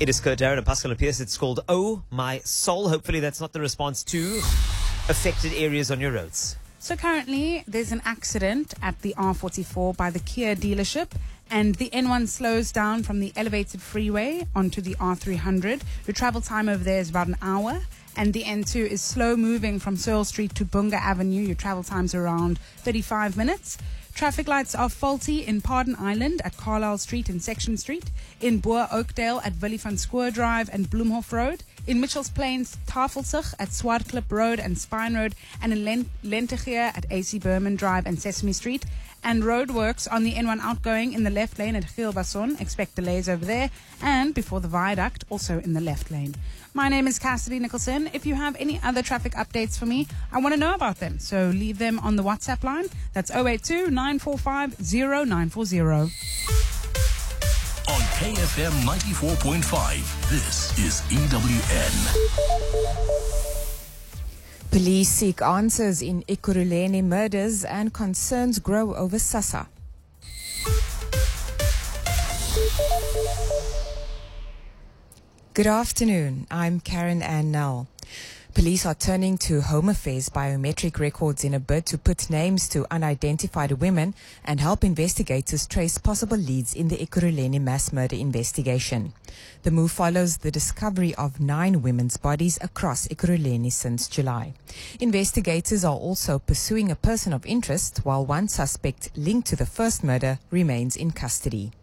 It is Kurt Darren and Pascal Pierce. It's called Oh My Soul. Hopefully that's not the response to affected areas on your roads. So currently there's an accident at the R44 by the Kia dealership, and the N1 slows down from the elevated freeway onto the R300. Your travel time over there is about an hour, and the N2 is slow moving from Searle Street to Bunga Avenue. Your travel time's around 35 minutes. Traffic lights are faulty in Pardon Island at Carlisle Street and Section Street, in Boer Oakdale at Willie van Schoor Drive and Bloemhof Road, in Mitchells Plains, Tafelsig at Swartklip Road and Spine Road, and in Lentegeur at AC Berman Drive and Sesame Street, and roadworks on the N1 outgoing in the left lane at Gilbason. Expect delays over there, and before the viaduct, also in the left lane. My name is Cassidy Nicholson. If you have any other traffic updates for me, I want to know about them. So leave them on the WhatsApp line. That's 082-945-0940. On KFM 94.5, this is EWN. Police seek answers in Ekurhuleni murders and concerns grow over SASSA. Good afternoon, I'm Karen Ann Nell. Police are turning to Home Affairs biometric records in a bid to put names to unidentified women and help investigators trace possible leads in the Ekurhuleni mass murder investigation. The move follows the discovery of 9 women's bodies across Ekurhuleni since July. Investigators are also pursuing a person of interest, while one suspect linked to the first murder remains in custody.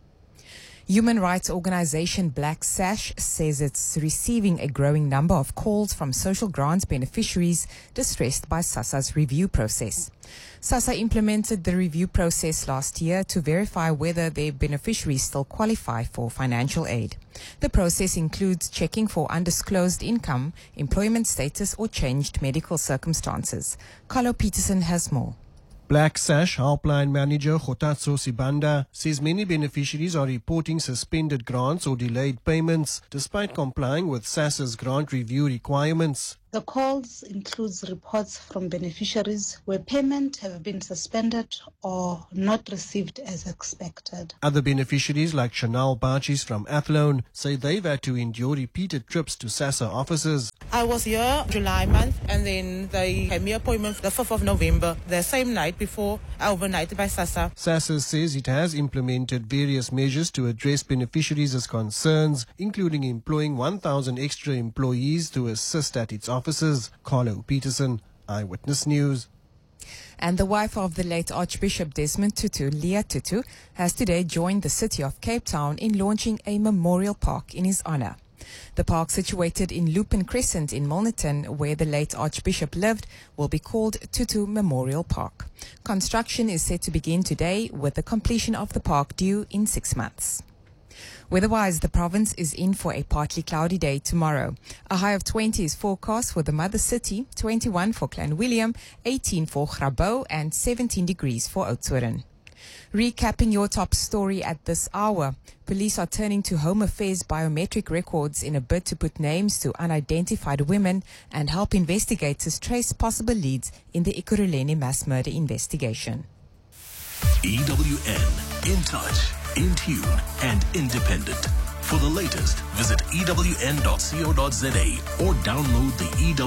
Human rights organization Black Sash says it's receiving a growing number of calls from social grants beneficiaries distressed by SASSA's review process. SASSA implemented the review process last year to verify whether their beneficiaries still qualify for financial aid. The process includes checking for undisclosed income, employment status, or changed medical circumstances. Carlo Peterson has more. Black Sash helpline manager Gotatso Sibanda says many beneficiaries are reporting suspended grants or delayed payments despite complying with SASSA's grant review requirements. The calls includes reports from beneficiaries where payment have been suspended or not received as expected. Other beneficiaries like Chanel Bachis from Athlone say they've had to endure repeated trips to SASSA offices. I was here July month, and then they had me appointment for the 5th of November, the same night before I overnighted by SASSA. SASSA says it has implemented various measures to address beneficiaries' concerns, including employing 1,000 extra employees to assist at its offices. Carlo Peterson, Eyewitness News. And the wife of the late Archbishop Desmond Tutu, Leah Tutu, has today joined the city of Cape Town in launching a memorial park in his honor. The park, situated in Lupin Crescent in Milnerton, where the late Archbishop lived, will be called Tutu Memorial Park. Construction is set to begin today, with the completion of the park due in 6 months. Weather-wise, the province is in for a partly cloudy day tomorrow. A high of 20 is forecast for the mother city, 21 for Clanwilliam, 18 for Grabouw, and 17 degrees for Oudtshoorn. Recapping your top story at this hour, police are turning to Home Affairs biometric records in a bid to put names to unidentified women and help investigators trace possible leads in the Ekurhuleni mass murder investigation. EWN, in touch, in tune, and independent. For the latest, visit ewn.co.za or download the EWN